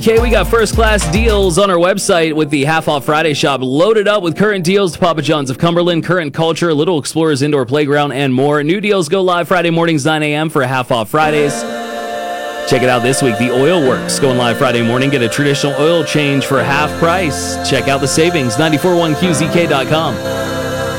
Okay, we got first-class deals on our website with the Half Off Friday shop loaded up with current deals to Papa John's of Cumberland, Current Culture, Little Explorers Indoor Playground, and more. New deals go live Friday mornings, 9 a.m. for Half Off Fridays. Check it out this week. The Oil Works going live Friday morning. Get a traditional oil change for half price. Check out the savings, 941qzk.com.